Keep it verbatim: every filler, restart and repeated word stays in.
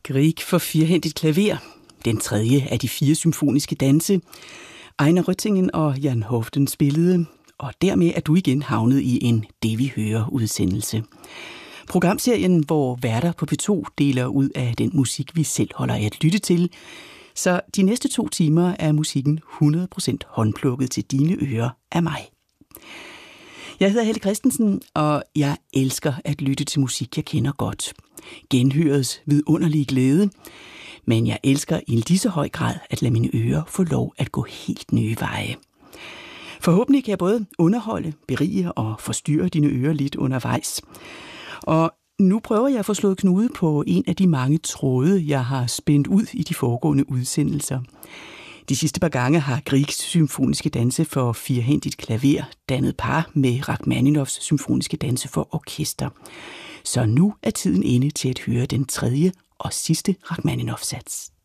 Grieg for firhændigt klaver, den tredje af de fire symfoniske danse. Ejner Røttingen og Jan Hovden spillede, og dermed er du igen havnet i en Det vi hører udsendelse. Programserien, hvor værter på P to deler ud af den musik, vi selv holder af at lytte til. Så de næste to timer er musikken hundrede procent håndplukket til dine ører af mig. Jeg hedder Helle Christensen, og jeg elsker at lytte til musik, jeg kender godt. Genhørets vidunderlige glæde, men jeg elsker i lige så høj grad at lade mine ører få lov at gå helt nye veje. Forhåbentlig kan jeg både underholde, berige og forstyrre dine ører lidt undervejs. Og nu prøver jeg at få slået knude på en af de mange tråde, jeg har spændt ud i de foregående udsendelser. De sidste par gange har Griegs symfoniske danse for firhændigt klaver dannet par med Rachmaninovs symfoniske danse for orkester. Så nu er tiden inde til at høre den tredje og sidste Rachmaninov-sats.